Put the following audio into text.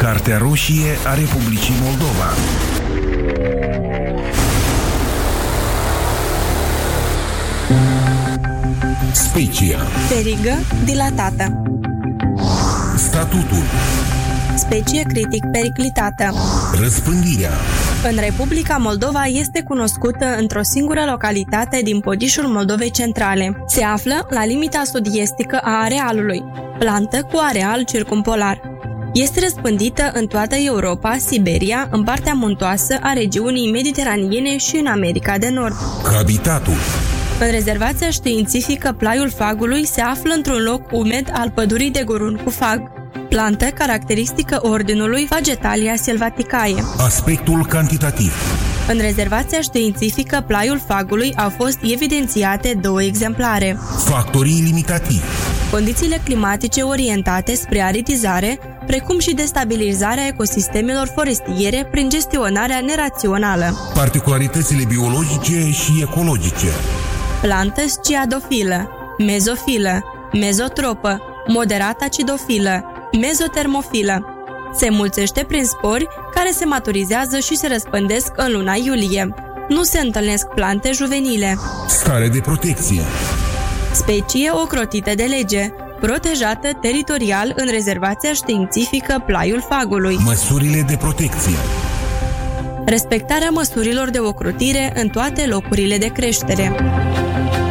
Cartea roșie a Republicii Moldova. Specia. Verigă dilatată. Statutul. Specie critic periclitată. Răspândirea. În Republica Moldova este cunoscută într-o singură localitate din Podișul Moldovei Centrale. Se află la limita sud-estică a arealului, plantă cu areal circumpolar. Este răspândită în toată Europa, Siberia, în partea muntoasă a regiunii mediteraniene și în America de Nord. Habitatul. În rezervația științifică Plaiul Fagului se află într-un loc umed al pădurii de gurun cu fag, plantă caracteristică ordinului Fagetalia silvaticae. Aspectul cantitativ. În rezervația științifică Plaiul Fagului au fost evidențiate 2 exemplare. Factorii limitativi. Condițiile climatice orientate spre aridizare, precum și destabilizarea ecosistemelor forestiere prin gestionarea nerațională. Particularitățile biologice și ecologice. Plantă sciadofilă, mezofilă, mezotropă, moderat acidofilă, mezotermofilă. Se înmulțește prin spori care se maturizează și se răspândesc în luna iulie. Nu se întâlnesc plante juvenile. Stare de protecție. Specie ocrotită de lege, protejată teritorial în rezervația științifică Plaiul Fagului. Măsurile de protecție. Respectarea măsurilor de ocrotire în toate locurile de creștere.